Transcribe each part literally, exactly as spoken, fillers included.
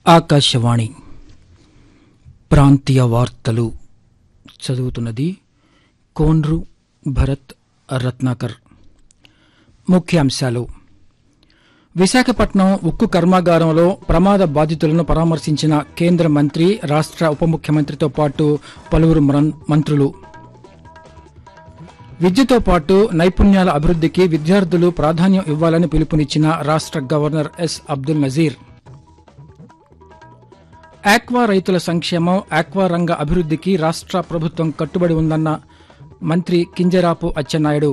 ఆకాశవాణి ప్రాంతీయ వార్తలు చదువుతున్నది కోన్రు భరత్ రత్నాకర్. ముఖ్యాంశాలు: విశాఖపట్నం ఉక్కు కర్మాగారంలో ప్రమాద బాధితులను పరామర్శించిన కేంద్ర మంత్రి, రాష్ట ఉప ముఖ్యమంత్రితో పాటు పలువురు మంత్రులు. విద్యతో పాటు నైపుణ్యాల అభివృద్దికి విద్యార్థులు ప్రాధాన్యం ఇవ్వాలని పిలుపునిచ్చిన రాష్ట governor yes Abdul Nazir. Aqua రైతుల సంక్షేమం, ఆక్వా రంగ అభివృద్దికి రాష్ట ప్రభుత్వం కట్టుబడి ఉందన్న మంత్రి కింజరాపు అచ్చెన్నాయుడు.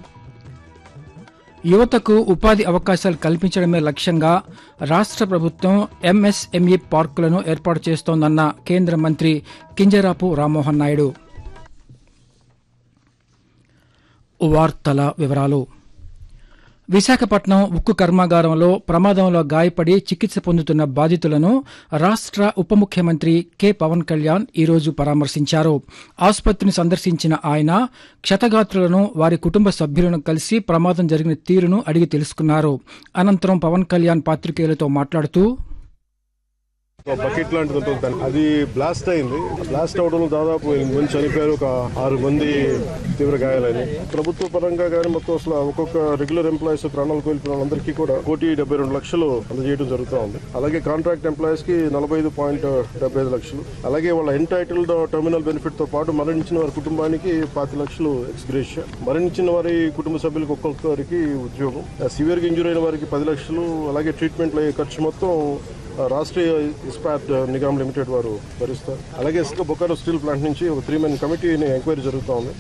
యువతకు ఉపాధి అవకాశాలు కల్పించడమే లక్ష్యంగా రాష్ట ప్రభుత్వం ఎంఎస్ఎంఈ పార్కులను ఏర్పాటు చేస్తోందన్న కేంద్ర మంత్రి కింజరాపు రామ్మోహన్ నాయుడు. వార్తల వివరాలు: విశాఖపట్నం ఉక్కు కర్మాగారంలో ప్రమాదంలో గాయపడి చికిత్స పొందుతున్న బాధితులను రాష్ట ఉప ముఖ్యమంత్రి కె పవన్ కళ్యాణ్ ఈరోజు పరామర్శించారు. ఆసుపత్రిని సందర్శించిన ఆయన క్షతగాత్రులను, వారి కుటుంబ సభ్యులను కలిసి ప్రమాదం జరిగిన తీరును అడిగి తెలుసుకున్నారు. అనంతరం పవన్ కళ్యాణ్ పాత్రికేయులతో మాట్లాడుతూ, బకెట్ లాంటిది ఉంటుంది, అది బ్లాస్ట్ అయింది. బ్లాస్ట్ అవడంలో దాదాపు ఎనిమిది మంది చనిపోయారు, ఒక ఆరు మంది తీవ్ర గాయాలని. ప్రభుత్వ పరంగా కానీ మొత్తం అసలు ఒక్కొక్క రెగ్యులర్ ఎంప్లాయీస్ ప్రాణాలు కోల్పోయిన వాళ్ళందరికీ కూడా కోటి డెబ్బై రెండు లక్షలు అందజేయడం జరుగుతూ ఉంది. అలాగే కాంట్రాక్ట్ ఎంప్లాయీస్ కి నలభై ఐదు పాయింట్ డెబ్బై ఐదు లక్షలు, అలాగే వాళ్ళ ఎంటైటిల్డ్ టర్మినల్ బెనిఫిట్ తో పాటు మరణించిన వారి కుటుంబానికి పాతి లక్షలు ఎక్స్గ్రేషియా, మరణించిన వారి కుటుంబ సభ్యులకు ఒక్కొక్కరికి ఉద్యోగం, సివియర్ గా ఇంజూర్ అయిన వారికి పది లక్షలు, అలాగే ట్రీట్మెంట్ ఖర్చు మొత్తం రాష్ట్రీయ ఇస్పాట్ నిగమ్ లిమిటెడ్ వారు భరిస్తారు. అలాగే ఇసుక బొకారో స్టీల్ ప్లాంట్ నుంచి ఒక త్రీ మెన్ కమిటీని ఎంక్వైరీ జరుగుతూ ఉంది.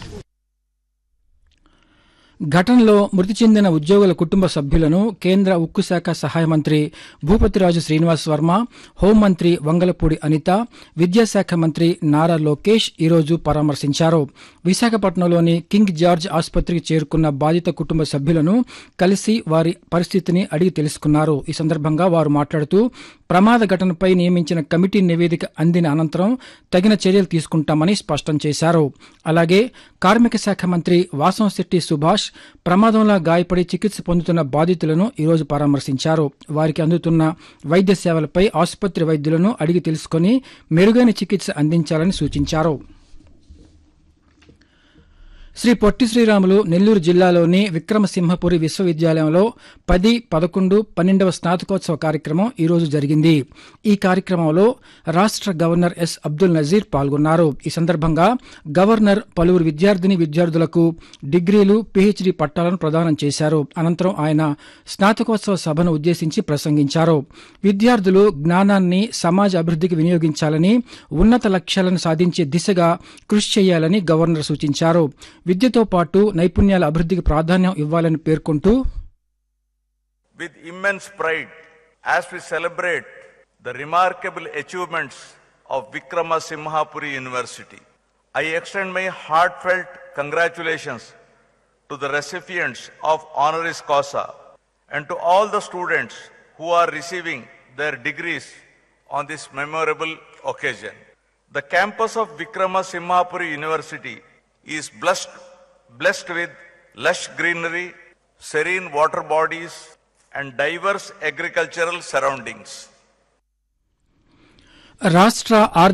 ఘటనలో మృతి చెందిన ఉద్యోగుల కుటుంబ సభ్యులను కేంద్ర ఉక్కు శాఖ సహాయ మంత్రి భూపతిరాజు శ్రీనివాస్ వర్మ, హోంమంత్రి వంగలపూడి అనిత, విద్యాశాఖ మంత్రి నారా లోకేష్ ఈరోజు పరామర్శించారు. విశాఖపట్నంలోని కింగ్ జార్జ్ ఆసుపత్రికి చేరుకున్న బాధిత కుటుంబ సభ్యులను కలిసి వారి పరిస్థితిని అడిగి తెలుసుకున్నారు. ఈ సందర్భంగా వారు మాట్లాడుతూ, ప్రమాద ఘటనపై నియమించిన కమిటీ నివేదిక అందిన అనంతరం తగిన చర్యలు తీసుకుంటామని స్పష్టం చేశారు. అలాగే కార్మిక శాఖ మంత్రి వాసంశెట్టి సుభాష్ ప్రమాదంలో గాయపడి చికిత్స పొందుతున్న బాధితులను ఈరోజు పరామర్శించారు. వారికి అందుతున్న వైద్య సేవలపై ఆసుపత్రి వైద్యులను అడిగి తెలుసుకుని మెరుగైన చికిత్స అందించాలని సూచించారు. శ్రీ పొట్టి శ్రీరాములు నెల్లూరు జిల్లాలోని విక్రమసింహపురి విశ్వవిద్యాలయంలో పది, పదకొండు, పన్నెండవ స్నాతకోత్సవ కార్యక్రమం ఈరోజు జరిగింది. ఈ కార్యక్రమంలో రాష్ట గవర్నర్ ఎస్ అబ్దుల్ నజీర్ పాల్గొన్నారు. ఈ సందర్భంగా గవర్నర్ పలువురు విద్యార్థిని విద్యార్థులకు డిగ్రీలు, పీహెచ్డీ పట్టాలను ప్రదానం చేశారు. అనంతరం ఆయన స్నాతకోత్సవ సభను ఉద్దేశించి ప్రసంగించారు. విద్యార్థులు జ్ఞానాన్ని సమాజ అభివృద్దికి వినియోగించాలని, ఉన్నత లక్ష్యాలను సాధించే దిశగా కృషి చేయాలని గవర్నర్ సూచించారు. విద్యతో పాటు నైపుణ్యాల అభివృద్ధికి ప్రాధాన్యం ఇవ్వాలని పేర్కొంటూ, With immense pride, as we celebrate the remarkable achievements of Vikramasimhapuri University, I extend my heartfelt congratulations to the recipients of honoris causa and to all the students who are receiving their degrees on this memorable occasion. The campus of Vikramasimhapuri University is blessed, blessed with lush greenery, serene water bodies, and diverse agricultural surroundings. రాష్ట్ర